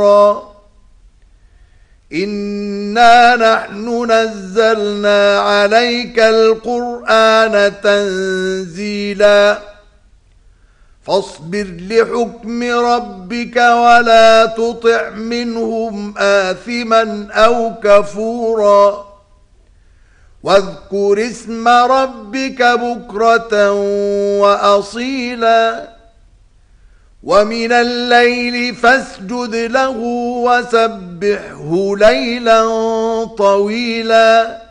إنا نحن نزلنا عليك القرآن تنزيلا فاصبر لحكم ربك ولا تطع منهم آثما أو كفورا واذكر اسم ربك بكرة وأصيلا ومن الليل فاسجد له وسبحه ليلا طويلا